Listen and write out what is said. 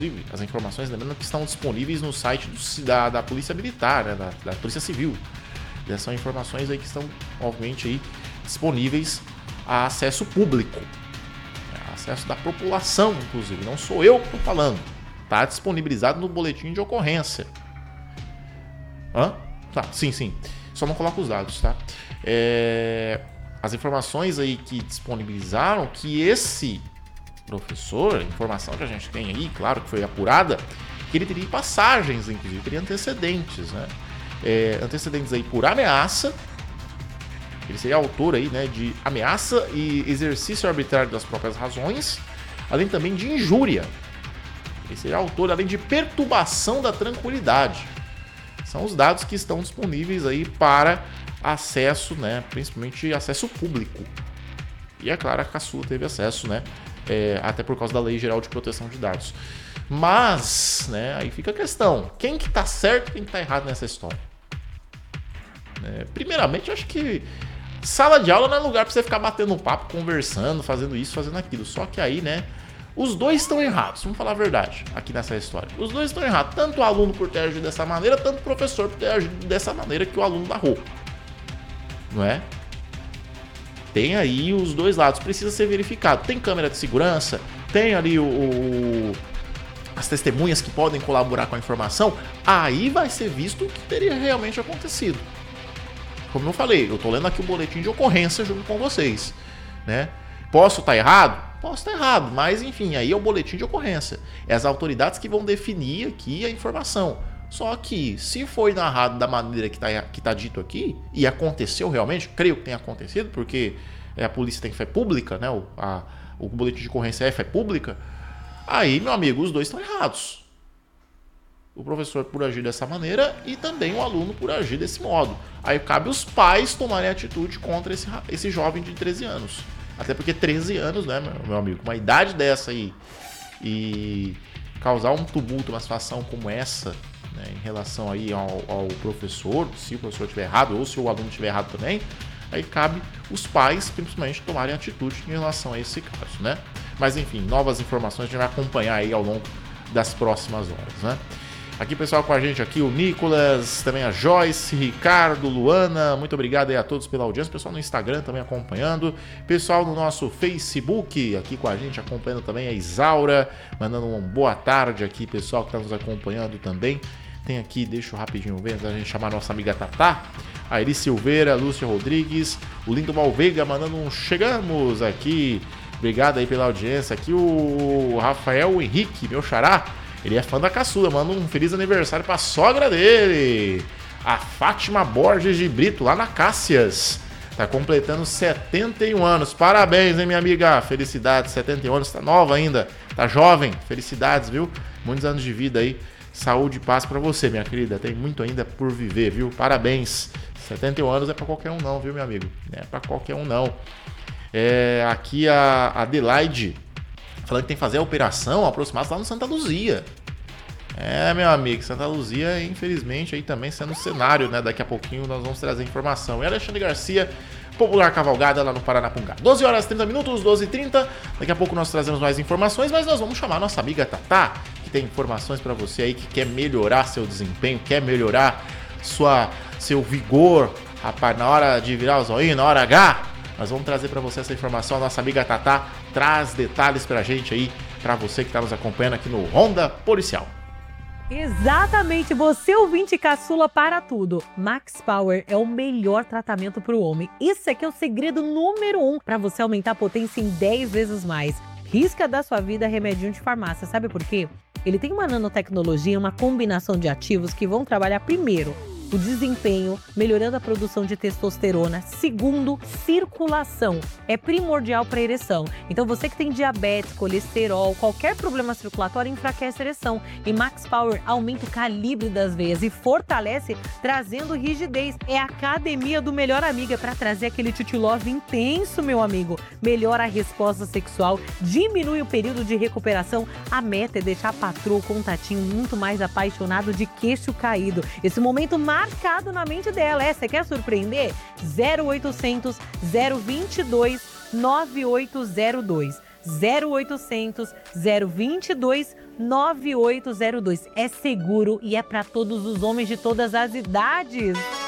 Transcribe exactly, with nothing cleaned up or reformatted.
as informações, lembrando que estão disponíveis no site do, da, da Polícia Militar, né, da, da Polícia Civil. E são informações aí que estão, obviamente, aí, disponíveis a acesso público, a acesso da população, inclusive. Não sou eu que estou falando. Está disponibilizado no boletim de ocorrência. Hã? Tá, sim, sim. Só não coloca os dados, tá? É, as informações aí que disponibilizaram que esse professor, a informação que a gente tem aí, claro que foi apurada, que ele teria passagens, inclusive, teria antecedentes, né? É, antecedentes aí por ameaça, ele seria autor aí, né, de ameaça e exercício arbitrário das próprias razões, além também de injúria. Ele seria autor, além de perturbação da tranquilidade. São os dados que estão disponíveis aí para acesso, né, principalmente acesso público. E é claro, a caçula teve acesso, né, é, até por causa da Lei Geral de Proteção de Dados. Mas, né, aí fica a questão, quem que tá certo e quem que tá errado nessa história? É, primeiramente, eu acho que sala de aula não é lugar para você ficar batendo um papo, conversando, fazendo isso, fazendo aquilo. Só que aí, né, os dois estão errados, vamos falar a verdade aqui nessa história. Os dois estão errados, tanto o aluno por ter agido dessa maneira, tanto o professor por ter agido dessa maneira que o aluno narrou. Não é? Tem aí os dois lados, precisa ser verificado. Tem câmera de segurança, tem ali o, o, as testemunhas que podem colaborar com a informação. Aí vai ser visto o que teria realmente acontecido. Como eu falei, eu tô lendo aqui o boletim de ocorrência junto com vocês, né? Posso estar errado? Posso estar errado, mas enfim, aí é o boletim de ocorrência. É as autoridades que vão definir aqui a informação. Só que, se foi narrado da maneira que está que tá dito aqui, e aconteceu realmente, creio que tenha acontecido, porque a polícia tem fé pública, né? O, a, o boletim de ocorrência é fé pública, aí, meu amigo, os dois estão errados. O professor por agir dessa maneira e também o aluno por agir desse modo. Aí cabe os pais tomarem atitude contra esse, esse jovem de treze anos. Até porque treze anos, né, meu, meu amigo, uma idade dessa aí, e causar um tumulto, uma situação como essa, né, em relação aí ao, ao professor, se o professor estiver errado ou se o aluno estiver errado também, aí cabe os pais, principalmente, tomarem atitude em relação a esse caso, né? Mas enfim, novas informações a gente vai acompanhar aí ao longo das próximas horas, né? Aqui, pessoal, com a gente aqui, o Nicolas, também a Joyce, Ricardo, Luana, muito obrigado aí a todos pela audiência, pessoal no Instagram também acompanhando, pessoal no nosso Facebook, aqui com a gente acompanhando também a Isaura, mandando uma boa tarde aqui, pessoal que está nos acompanhando também. Tem aqui, deixa eu rapidinho ver, antes da gente chamar a nossa amiga Tatá, a Eri Silveira, Lúcia Rodrigues, o Lindo Malveiga mandando um chegamos aqui, obrigado aí pela audiência, aqui o Rafael Henrique, meu xará, ele é fã da caçula, manda um feliz aniversário pra sogra dele, a Fátima Borges de Brito, lá na Cássias. Tá completando setenta e um anos. Parabéns, hein, minha amiga? Felicidades, setenta e um anos, tá nova ainda, tá jovem. Felicidades, viu? Muitos anos de vida aí. Saúde e paz pra você, minha querida. Tem muito ainda por viver, viu? Parabéns. setenta e um anos é pra qualquer um não, viu, meu amigo? Não é pra qualquer um não. É, aqui a Adelaide falando que tem que fazer a operação aproximada lá no Santa Luzia. É, meu amigo, Santa Luzia, infelizmente, aí também sendo cenário, né? Daqui a pouquinho nós vamos trazer informação. E Alexandre Garcia, Popular Cavalgada lá no Paranapungá. doze horas e trinta minutos, doze e trinta. Daqui a pouco nós trazemos mais informações, mas nós vamos chamar a nossa amiga Tatá, que tem informações para você aí que quer melhorar seu desempenho, quer melhorar sua, seu vigor, rapaz, na hora de virar os olhinhos, na hora H. Nós vamos trazer para você essa informação. A nossa amiga Tatá traz detalhes pra gente aí, para você que está nos acompanhando aqui no Ronda Policial. Exatamente, você ouvinte caçula para tudo. Max Power é o melhor tratamento para o homem. Esse aqui é o segredo número um para você aumentar a potência em dez vezes mais. Risca da sua vida remedinho de farmácia, sabe por quê? Ele tem uma nanotecnologia, uma combinação de ativos que vão trabalhar primeiro o desempenho, melhorando a produção de testosterona. Segundo, circulação. É primordial para a ereção. Então você que tem diabetes, colesterol, qualquer problema circulatório enfraquece a ereção. E Max Power aumenta o calibre das veias e fortalece, trazendo rigidez. É a academia do melhor amiga para trazer aquele titi love intenso, meu amigo. Melhora a resposta sexual, diminui o período de recuperação. A meta é deixar a patroa, o contatinho muito mais apaixonado, de queixo caído. Esse momento mais marcado na mente dela. É, você quer surpreender? zero oitocentos, zero vinte e dois, nove oito zero dois. zero oitocentos, zero vinte e dois, nove oito zero dois. É seguro e é para todos os homens de todas as idades.